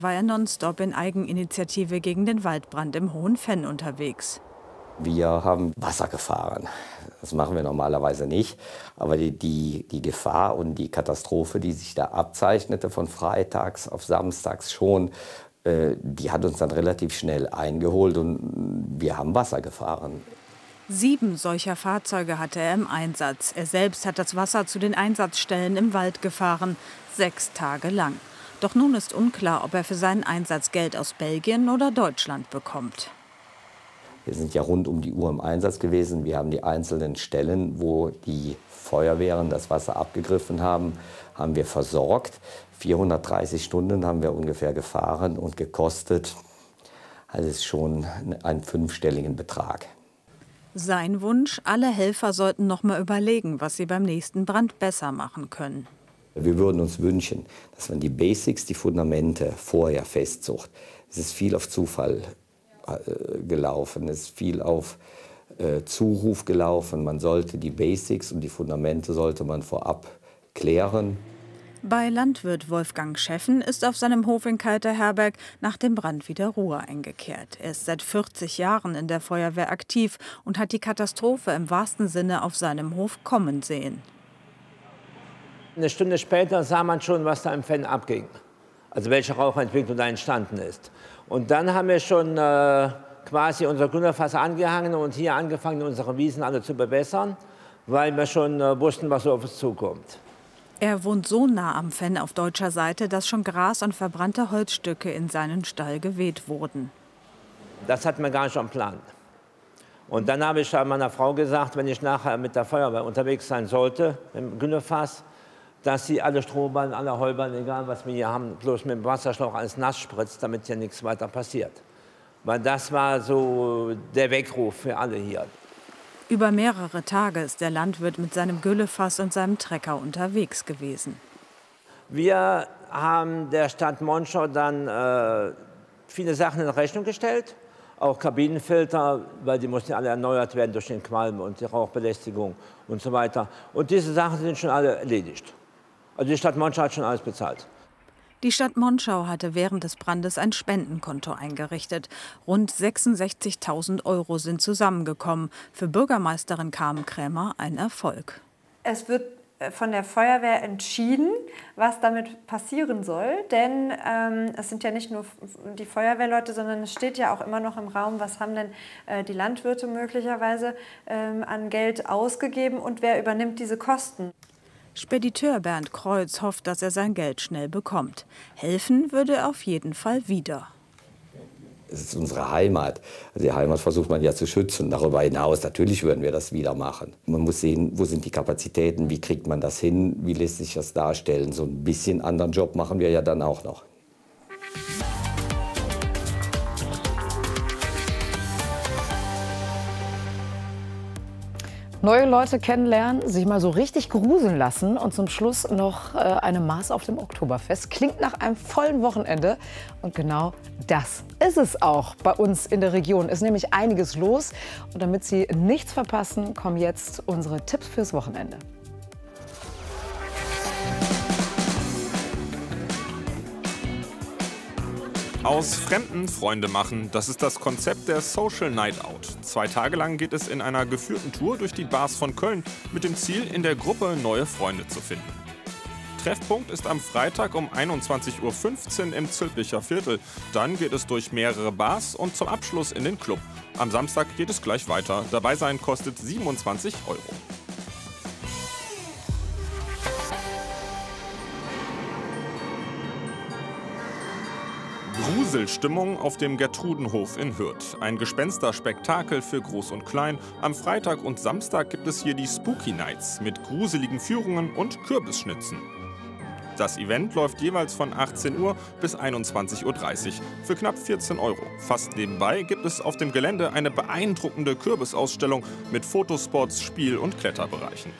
war er nonstop in Eigeninitiative gegen den Waldbrand im Hohen Venn unterwegs. Wir haben Wasser gefahren. Das machen wir normalerweise nicht. Aber die Gefahr und die Katastrophe, die sich da abzeichnete von freitags auf samstags schon, die hat uns dann relativ schnell eingeholt und wir haben Wasser gefahren. 7 solcher Fahrzeuge hatte er im Einsatz. Er selbst hat das Wasser zu den Einsatzstellen im Wald gefahren, 6 Tage lang. Doch nun ist unklar, ob er für seinen Einsatz Geld aus Belgien oder Deutschland bekommt. Wir sind ja rund um die Uhr im Einsatz gewesen. Wir haben die einzelnen Stellen, wo die Feuerwehren das Wasser abgegriffen haben, haben wir versorgt. 430 Stunden haben wir ungefähr gefahren und gekostet. Also es ist schon ein 5-stelligen Betrag. Sein Wunsch, alle Helfer sollten noch mal überlegen, was sie beim nächsten Brand besser machen können. Wir würden uns wünschen, dass man die Basics, die Fundamente vorher festsucht. Es ist viel auf Zufall gelaufen, es ist viel auf Zuruf gelaufen. Man sollte die Basics und die Fundamente sollte man vorab klären. Bei Landwirt Wolfgang Scheffen ist auf seinem Hof in Kalterherberg nach dem Brand wieder Ruhe eingekehrt. Er ist seit 40 Jahren in der Feuerwehr aktiv und hat die Katastrophe im wahrsten Sinne auf seinem Hof kommen sehen. Eine Stunde später sah man schon, was da im Venn abging, also welche Rauchentwicklung da entstanden ist. Und dann haben wir schon quasi unser Gründerfass angehangen und hier angefangen, unsere Wiesen alle zu bewässern, weil wir schon wussten, was so auf uns zukommt. Er wohnt so nah am Venn auf deutscher Seite, dass schon Gras und verbrannte Holzstücke in seinen Stall geweht wurden. Das hatten wir gar nicht am Plan. Und dann habe ich meiner Frau gesagt, wenn ich nachher mit der Feuerwehr unterwegs sein sollte, mit dem Günnefass, dass sie alle Strohballen, alle Heuballen, egal was wir hier haben, bloß mit dem Wasserschlauch alles nass spritzt, damit hier nichts weiter passiert. Weil das war so der Weckruf für alle hier. Über mehrere Tage ist der Landwirt mit seinem Güllefass und seinem Trecker unterwegs gewesen. Wir haben der Stadt Monschau dann viele Sachen in Rechnung gestellt. Auch Kabinenfilter, weil die mussten alle erneuert werden durch den Qualm und die Rauchbelästigung und so weiter. Und diese Sachen sind schon alle erledigt. Also die Stadt Monschau hat schon alles bezahlt. Die Stadt Monschau hatte während des Brandes ein Spendenkonto eingerichtet. Rund 66.000 € sind zusammengekommen. Für Bürgermeisterin Carmen Krämer ein Erfolg. Es wird von der Feuerwehr entschieden, was damit passieren soll. Denn es sind ja nicht nur die Feuerwehrleute, sondern es steht ja auch immer noch im Raum, was haben denn die Landwirte möglicherweise an Geld ausgegeben und wer übernimmt diese Kosten. Spediteur Bernd Kreuz hofft, dass er sein Geld schnell bekommt. Helfen würde er auf jeden Fall wieder. Es ist unsere Heimat. Also die Heimat versucht man ja zu schützen. Darüber hinaus, natürlich würden wir das wieder machen. Man muss sehen, wo sind die Kapazitäten, wie kriegt man das hin, wie lässt sich das darstellen. So ein bisschen anderen Job machen wir ja dann auch noch. Neue Leute kennenlernen, sich mal so richtig gruseln lassen und zum Schluss noch eine Maß auf dem Oktoberfest. Klingt nach einem vollen Wochenende. Und genau das ist es auch bei uns in der Region. Ist nämlich einiges los. Und damit Sie nichts verpassen, kommen jetzt unsere Tipps fürs Wochenende. Aus Fremden Freunde machen, das ist das Konzept der Social Night Out. 2 Tage lang geht es in einer geführten Tour durch die Bars von Köln mit dem Ziel, in der Gruppe neue Freunde zu finden. Treffpunkt ist am Freitag um 21:15 Uhr im Zülpicher Viertel. Dann geht es durch mehrere Bars und zum Abschluss in den Club. Am Samstag geht es gleich weiter. Dabei sein kostet 27 €. Gruselstimmung auf dem Gertrudenhof in Hürth. Ein Gespensterspektakel für Groß und Klein. Am Freitag und Samstag gibt es hier die Spooky Nights mit gruseligen Führungen und Kürbisschnitzen. Das Event läuft jeweils von 18 Uhr bis 21:30 Uhr für knapp 14 €. Fast nebenbei gibt es auf dem Gelände eine beeindruckende Kürbisausstellung mit Fotospots, Spiel- und Kletterbereichen.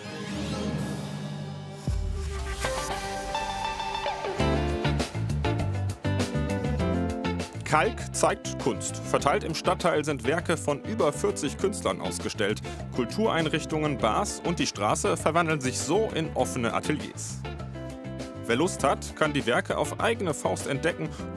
Kalk zeigt Kunst. Verteilt im Stadtteil sind Werke von über 40 Künstlern ausgestellt. Kultureinrichtungen, Bars und die Straße verwandeln sich so in offene Ateliers. Wer Lust hat, kann die Werke auf eigene Faust entdecken